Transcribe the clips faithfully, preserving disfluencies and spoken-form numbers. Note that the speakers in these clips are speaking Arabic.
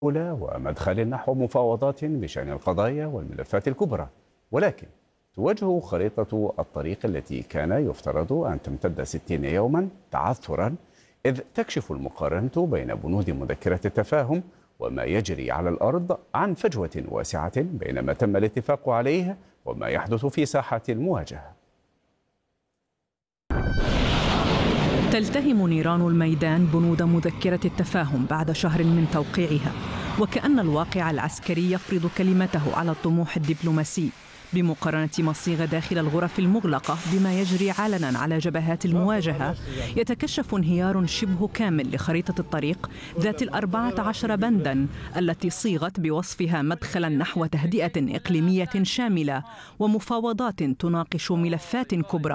الأولى ومدخل نحو مفاوضات بشأن القضايا والملفات الكبرى، ولكن تواجه خريطة الطريق التي كان يفترض أن تمتد ستين يوما تعثرا، إذ تكشف المقارنة بين بنود مذكرة التفاهم وما يجري على الأرض عن فجوة واسعة بين ما تم الاتفاق عليه وما يحدث في ساحة المواجهة. تلتهم نيران الميدان بنود مذكرة التفاهم بعد شهر من توقيعها، وكأن الواقع العسكري يفرض كلمته على الطموح الدبلوماسي بمقارنة ما صيغ داخل الغرف المغلقة بما يجري علنا على جبهات المواجهة. يتكشف انهيار شبه كامل لخريطة الطريق ذات الأربعة عشر بنداً التي صيغت بوصفها مدخلاً نحو تهدئة إقليمية شاملة ومفاوضات تناقش ملفات كبرى.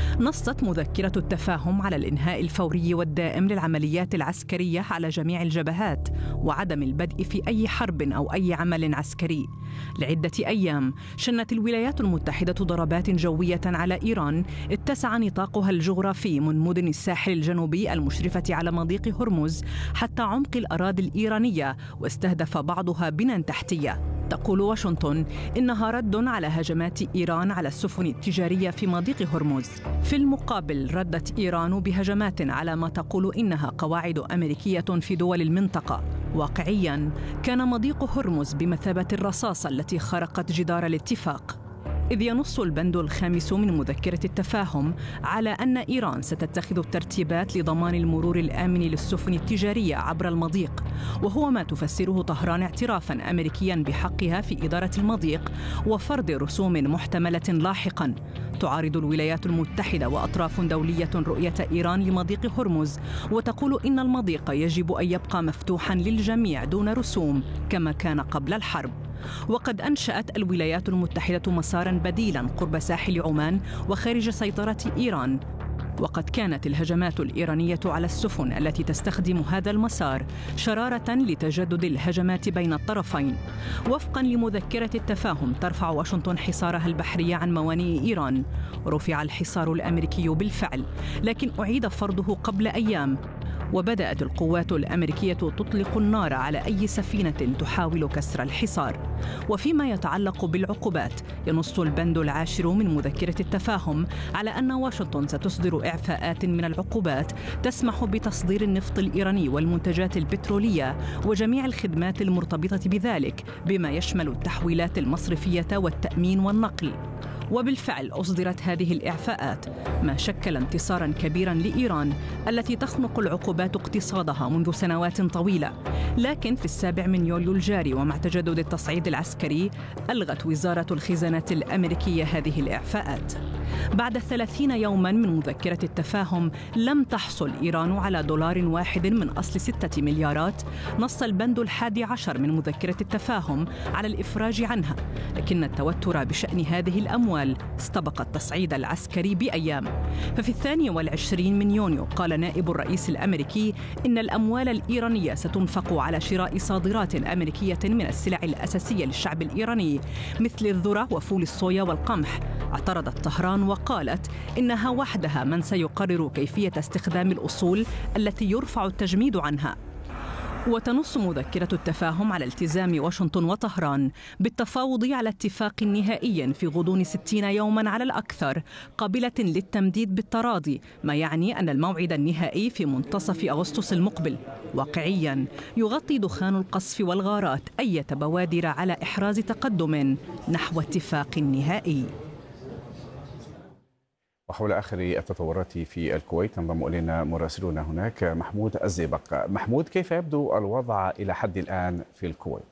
نصت مذكرة التفاهم على الإنهاء الفوري والدائم للعمليات العسكرية على جميع الجبهات وعدم البدء في أي حرب أو أي عمل عسكري. لعدة أيام شنت الولايات المتحدة ضربات جوية على إيران اتسع نطاقها الجغرافي من مدن الساحل الجنوبي المشرفة على مضيق هرمز حتى عمق الأراضي الإيرانية، واستهدف بعضها بنى تحتية. تقول واشنطن إنها رد على هجمات إيران على السفن التجارية في مضيق هرمز. في المقابل ردت إيران بهجمات على ما تقول إنها قواعد أمريكية في دول المنطقة. واقعياً كان مضيق هرمز بمثابة الرصاصة التي خرقت جدار الاتفاق، إذ ينص البند الخامس من مذكرة التفاهم على أن إيران ستتخذ الترتيبات لضمان المرور الآمن للسفن التجارية عبر المضيق، وهو ما تفسره طهران اعترافاً أمريكياً بحقها في إدارة المضيق وفرض رسوم محتملة لاحقاً. تعارض الولايات المتحدة وأطراف دولية رؤية إيران لمضيق هرمز، وتقول إن المضيق يجب أن يبقى مفتوحاً للجميع دون رسوم كما كان قبل الحرب. وقد أنشأت الولايات المتحدة مساراً بديلاً قرب ساحل عمان وخارج سيطرة إيران، وقد كانت الهجمات الإيرانية على السفن التي تستخدم هذا المسار شرارة لتجدد الهجمات بين الطرفين. وفقاً لمذكرة التفاهم ترفع واشنطن حصارها البحري عن موانئ إيران. رفع الحصار الأمريكي بالفعل، لكن أعيد فرضه قبل أيام، وبدأت القوات الأمريكية تطلق النار على أي سفينة تحاول كسر الحصار. وفيما يتعلق بالعقوبات، ينص البند العاشر من مذكرة التفاهم على أن واشنطن ستصدر إعفاءات من العقوبات تسمح بتصدير النفط الإيراني والمنتجات البترولية وجميع الخدمات المرتبطة بذلك، بما يشمل التحويلات المصرفية والتأمين والنقل. وبالفعل أصدرت هذه الإعفاءات، ما شكل انتصاراً كبيراً لإيران التي تخنق العقوبات اقتصادها منذ سنوات طويلة. لكن في السابع من يوليو الجاري ومع تجدد التصعيد العسكري، ألغت وزارة الخزانة الأمريكية هذه الإعفاءات. بعد ثلاثين يوماً من مذكرة التفاهم لم تحصل إيران على دولار واحد من أصل ستة مليارات. نص البند الحادي عشر من مذكرة التفاهم على الإفراج عنها، لكن التوتر بشأن هذه الأموال استبق التصعيد العسكري بأيام. ففي الثاني والعشرين من يونيو قال نائب الرئيس الأمريكي إن الأموال الإيرانية ستنفق على شراء صادرات أمريكية من السلع الأساسية للشعب الإيراني مثل الذرة وفول الصويا والقمح. اعترضت طهران وقالت إنها وحدها من سيقرر كيفية استخدام الأصول التي يرفع التجميد عنها. وتنص مذكرة التفاهم على التزام واشنطن وطهران بالتفاوض على اتفاق نهائي في غضون ستين يوما على الأكثر قابلة للتمديد بالتراضي، ما يعني أن الموعد النهائي في منتصف أغسطس المقبل. واقعيا يغطي دخان القصف والغارات أي بوادر على إحراز تقدم نحو اتفاق نهائي. وحول آخر التطورات في الكويت ينضم إلينا مراسلنا هناك محمود الزئبق. محمود، كيف يبدو الوضع إلى حد الآن في الكويت؟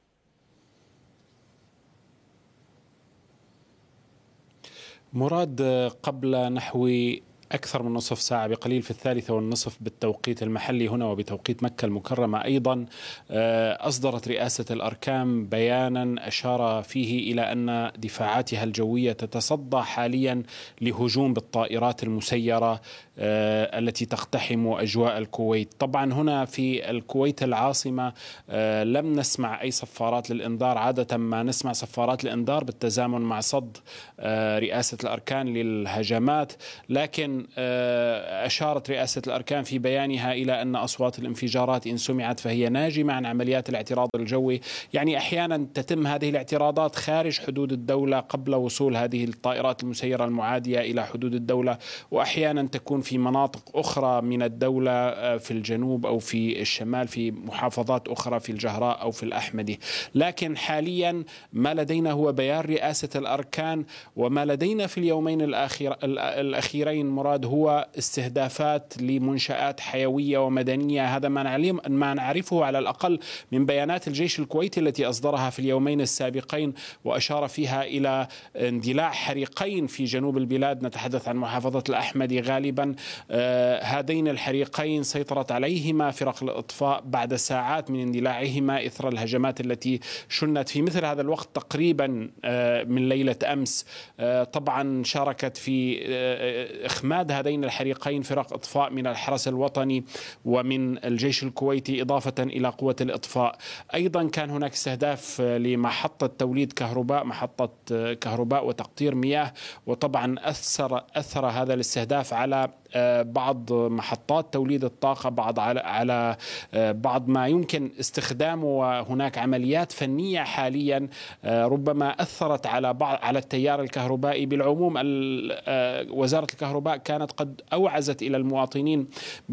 مراد، قبل نحو أكثر من نصف ساعة بقليل في الثالثة والنصف بالتوقيت المحلي هنا وبتوقيت مكة المكرمة أيضا، أصدرت رئاسة الأركان بيانا أشار فيه إلى أن دفاعاتها الجوية تتصدى حاليا لهجوم بالطائرات المسيرة التي تقتحم أجواء الكويت. طبعا هنا في الكويت العاصمة لم نسمع أي صفارات للإنذار. عادة ما نسمع صفارات الإنذار بالتزامن مع صد رئاسة الأركان للهجمات، لكن أشارت رئاسة الأركان في بيانها إلى أن أصوات الانفجارات إن سمعت فهي ناجمة عن عمليات الاعتراض الجوي. يعني أحيانا تتم هذه الاعتراضات خارج حدود الدولة قبل وصول هذه الطائرات المسيرة المعادية إلى حدود الدولة، وأحيانا تكون في مناطق أخرى من الدولة في الجنوب أو في الشمال، في محافظات أخرى في الجهراء أو في الأحمدي. لكن حاليا ما لدينا هو بيان رئاسة الأركان، وما لدينا في اليومين الأخير الأخيرين مراد هو استهدافات لمنشآت حيوية ومدنية. هذا ما نعلم ما نعرفه على الأقل من بيانات الجيش الكويتي التي أصدرها في اليومين السابقين، وأشار فيها إلى اندلاع حريقين في جنوب البلاد. نتحدث عن محافظة الأحمدي غالبا. آه هذين الحريقين سيطرت عليهما فرق الإطفاء بعد ساعات من اندلاعهما إثر الهجمات التي شنت في مثل هذا الوقت تقريبا آه من ليلة أمس. آه طبعا شاركت في آه إخماد هذين الحريقين فرق إطفاء من الحرس الوطني ومن الجيش الكويتي، إضافة إلى قوة الإطفاء. أيضا كان هناك استهداف لمحطة توليد كهرباء، محطة كهرباء وتقطير مياه، وطبعا أثر أثر هذا الاستهداف على بعض محطات توليد الطاقة، بعض على على بعض ما يمكن استخدامه. وهناك عمليات فنية حاليا ربما أثرت على بعض على التيار الكهربائي بالعموم. وزارة الكهرباء كانت قد أوعزت إلى المواطنين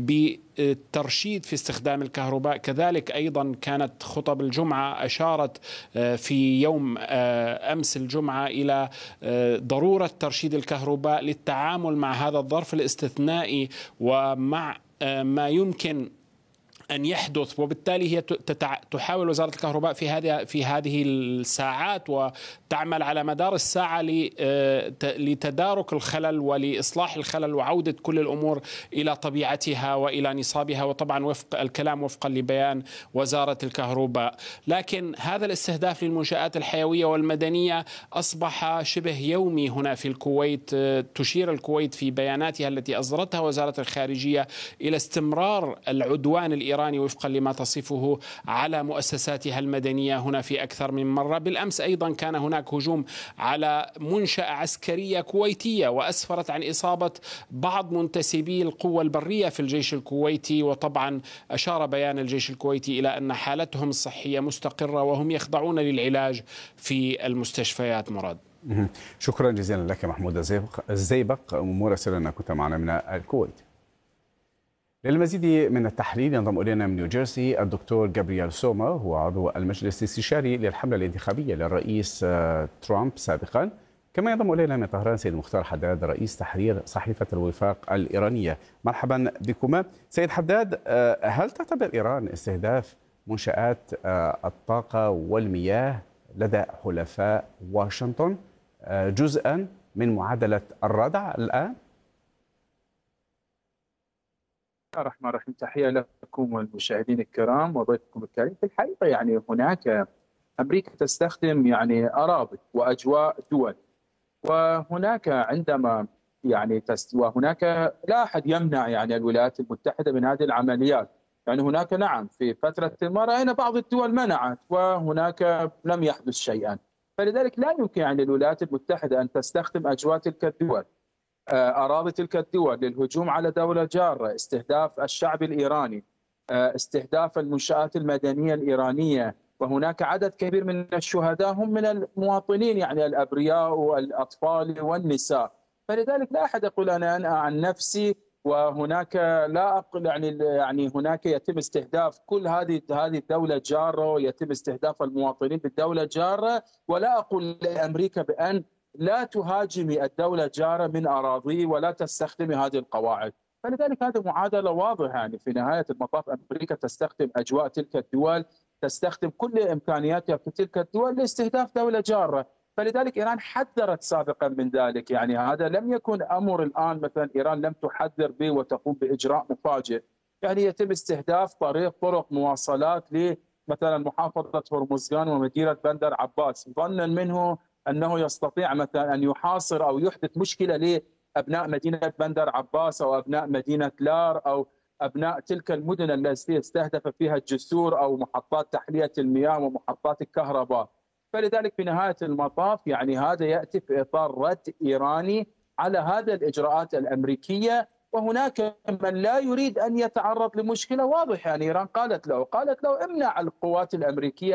بالترشيد في استخدام الكهرباء. كذلك أيضا كانت خطب الجمعة أشارت في يوم أمس الجمعة إلى ضرورة ترشيد الكهرباء للتعامل مع هذا الظرف الاستثنائي ومع ما يمكن أن يحدث. وبالتالي هي تحاول وزارة الكهرباء في هذه في هذه الساعات وتعمل على مدار الساعة لتدارك الخلل ولإصلاح الخلل وعودة كل الأمور إلى طبيعتها وإلى نصابها، وطبعا وفق الكلام وفقا لبيان وزارة الكهرباء. لكن هذا الاستهداف للمنشآت الحيوية والمدنية أصبح شبه يومي هنا في الكويت. تشير الكويت في بياناتها التي أصدرتها وزارة الخارجية إلى استمرار العدوان الإيراني وفقا لما تصفه على مؤسساتها المدنية هنا في أكثر من مرة. بالأمس أيضا كان هناك هجوم على منشأة عسكرية كويتية وأسفرت عن إصابة بعض منتسبي القوة البرية في الجيش الكويتي. وطبعا أشار بيان الجيش الكويتي إلى أن حالتهم الصحية مستقرة وهم يخضعون للعلاج في المستشفيات. مراد، شكرا جزيلا لك محمود الزيبق مراسلنا كنت معنا من الكويت. للمزيد من التحليل ينضم إلينا من نيوجيرسي الدكتور جابرييل سوما، هو عضو المجلس الاستشاري للحملة الانتخابية للرئيس ترامب سابقا. كما ينضم إلينا من طهران سيد مختار حداد رئيس تحرير صحيفة الوفاق الإيرانية. مرحبا بكما. سيد حداد، هل تعتبر إيران استهداف منشآت الطاقة والمياه لدى حلفاء واشنطن جزءا من معادلة الردع الآن؟ بسم الله الرحمن الرحيم. تحية لكم والمشاهدين الكرام وضيفكم الكريم. في الحقيقة يعني هناك أمريكا تستخدم يعني أراضي وأجواء دول، وهناك عندما يعني تست... وهناك لا أحد يمنع يعني الولايات المتحدة من هذه العمليات. يعني هناك نعم في فترة ما رأينا بعض الدول منعت وهناك لم يحدث شيئا، فلذلك لا يمكن يعني الولايات المتحدة أن تستخدم أجواء تلك الدول، أراضي تلك الدول للهجوم على دولة جارة، استهداف الشعب الإيراني، استهداف المنشآت المدنية الإيرانية. وهناك عدد كبير من الشهداء هم من المواطنين يعني الأبرياء والأطفال والنساء. فلذلك لا أحد يقول أنا أنا عن نفسي، وهناك لا أقول يعني يعني هناك يتم استهداف كل هذه هذه الدولة الجارة ويتم استهداف المواطنين بالدولة الجارة. ولا أقول لأمريكا بأن لا تهاجمي الدولة الجارة من أراضي ولا تستخدمي هذه القواعد. فلذلك هذه معادلة واضحة، يعني في نهاية المطاف أمريكا تستخدم أجواء تلك الدول، تستخدم كل إمكانياتها في تلك الدول لاستهداف دولة جارة. فلذلك إيران حذرت سابقا من ذلك، يعني هذا لم يكن أمر الآن مثلا إيران لم تحذر به وتقوم بإجراء مفاجئ. يعني يتم استهداف طريق طرق مواصلات لمثلا محافظة هرمزغان ومدينة بندر عباس ظنا منه أنه يستطيع مثلا أن يحاصر أو يحدث مشكلة أبناء مدينة بندر عباس أو أبناء مدينة لار أو أبناء تلك المدن التي استهدف فيها الجسور أو محطات تحلية المياه ومحطات الكهرباء. فلذلك في نهاية المطاف يعني هذا يأتي في إطار رد إيراني على هذه الإجراءات الأمريكية، وهناك من لا يريد أن يتعرض لمشكلة واضحة. يعني إيران قالت له قالت له امنع القوات الأمريكية